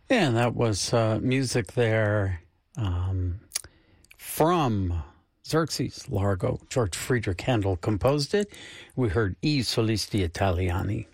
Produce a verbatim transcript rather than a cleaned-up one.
Yeah, and that was uh, music there um, from Xerxes Largo. George Friedrich Handel composed it. We heard I Solisti Italiani.